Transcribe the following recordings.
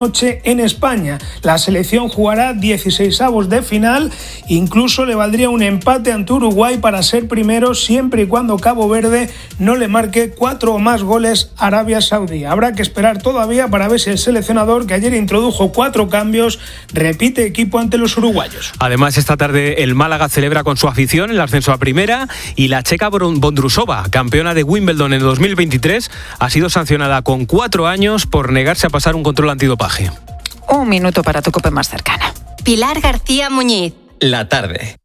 noche en España. La selección jugará 16avos de final, incluso le valdría un empate ante Uruguay para ser primero siempre y cuando Cabo Verde no le marque 4 o más goles a Arabia Saudí. Habrá que esperar todavía para ver si el seleccionador, que ayer introdujo 4 cambios, repite equipo ante los uruguayos. Además, esta tarde el Málaga celebra con su afición el ascenso a primera y la checa Bondrusova, campeona de Wimbledon en 2023, ha sido sancionada con 4 años por negarse a pasar un control antidopaje. Un minuto para tu COPE más cercana. Pilar García Muñiz. La tarde.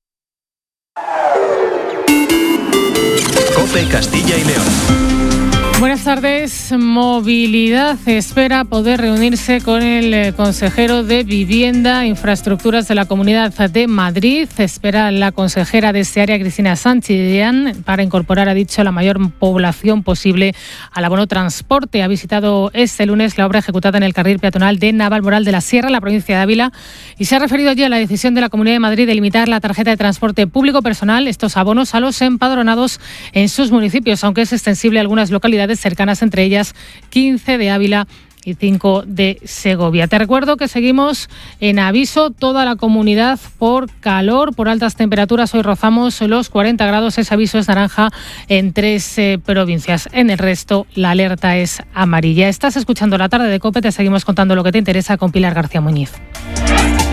COPE Castilla y León. Buenas tardes. Movilidad espera poder reunirse con el consejero de Vivienda e Infraestructuras de la Comunidad de Madrid. Espera la consejera de este área, Cristina Sanchidán, para incorporar, ha dicho, la mayor población posible al abono transporte. Ha visitado este lunes la obra ejecutada en el carril peatonal de Navalmoral de la Sierra, en la provincia de Ávila, y se ha referido allí a la decisión de la Comunidad de Madrid de limitar la tarjeta de transporte público personal, estos abonos, a los empadronados en sus municipios, aunque es extensible a algunas localidades cercanas, entre ellas 15 de Ávila y 5 de Segovia. Te recuerdo que seguimos en aviso toda la comunidad por calor, por altas temperaturas. Hoy rozamos los 40 grados. Ese aviso es naranja en 3 provincias. En el resto, la alerta es amarilla. Estás escuchando La Tarde de COPE. Te seguimos contando lo que te interesa con Pilar García Muñiz.